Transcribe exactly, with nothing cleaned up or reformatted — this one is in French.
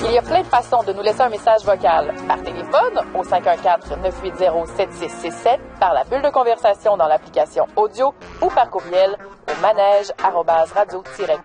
Il y a plein de façons de nous laisser un message vocal. Par téléphone, au cinq un quatre, neuf huit zéro, sept six six sept, par la bulle de conversation dans l'application audio ou par courriel au manège arobase radio tiret